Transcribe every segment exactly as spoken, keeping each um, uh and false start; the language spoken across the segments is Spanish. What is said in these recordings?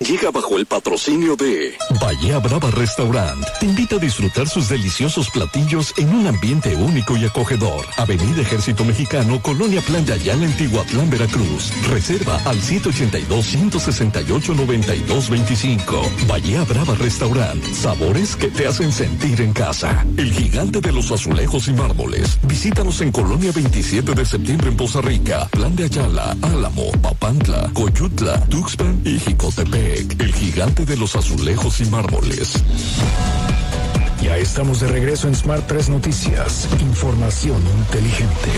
llega bajo el patrocinio de Bahía Brava Restaurant. Te invita a disfrutar sus deliciosos platillos en un ambiente único y acogedor. Avenida Ejército Mexicano, Colonia Plan de Ayala, en Tihuatlán, Veracruz. Reserva al siete ocho dos, uno seis ocho, nueve dos dos cinco. Bahía Brava Restaurant. Sabores que te hacen sentir en casa. El gigante de los azulejos y mármoles. Visítanos en Colonia veintisiete de septiembre en Poza Rica, Plan de Ayala, Álamo, Papantla, Coyutla, Tuxpan y Jicotepec. El gigante de los azulejos y mármoles. Ya estamos de regreso en Smart tres Noticias. Información inteligente.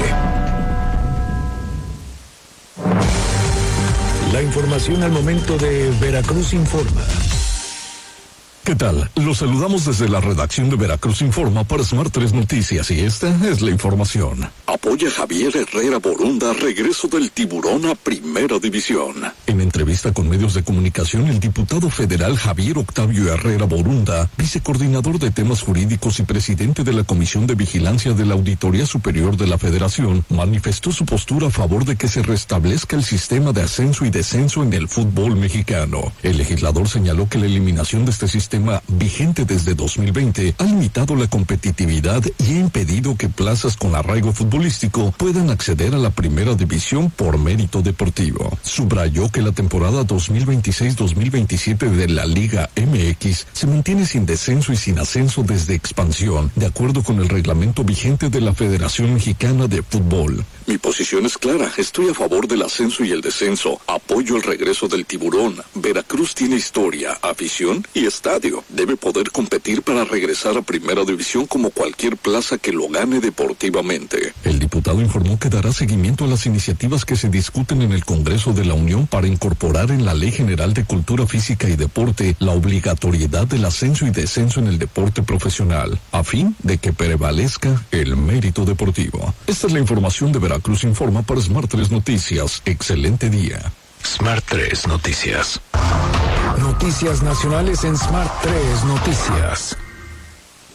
La información al momento de Veracruz Informa. ¿Qué tal? Los saludamos desde la redacción de Veracruz Informa para Smart tres Noticias y esta es la información. Apoya Javier Herrera Borunda regreso del Tiburón a Primera División. En entrevista con medios de comunicación, el diputado federal Javier Octavio Herrera Borunda, vicecoordinador de temas jurídicos y presidente de la Comisión de Vigilancia de la Auditoría Superior de la Federación, manifestó su postura a favor de que se restablezca el sistema de ascenso y descenso en el fútbol mexicano. El legislador señaló que la eliminación de este sistema vigente desde dos mil veinte ha limitado la competitividad y ha impedido que plazas con arraigo futbolístico puedan acceder a la primera división por mérito deportivo. Subrayó que la temporada dos mil veintiséis dos mil veintisiete de la Liga M X se mantiene sin descenso y sin ascenso desde expansión, de acuerdo con el reglamento vigente de la Federación Mexicana de Fútbol. Mi posición es clara, estoy a favor del ascenso y el descenso, apoyo el regreso del Tiburón. Veracruz tiene historia, afición y estadio. Debe poder competir para regresar a Primera División como cualquier plaza que lo gane deportivamente. El diputado informó que dará seguimiento a las iniciativas que se discuten en el Congreso de la Unión para incorporar en la Ley General de Cultura Física y Deporte la obligatoriedad del ascenso y descenso en el deporte profesional, a fin de que prevalezca el mérito deportivo. Esta es la información de Veracruz Informa para Smart tres Noticias. Excelente día. Smart tres Noticias. Noticias nacionales en Smart tres Noticias.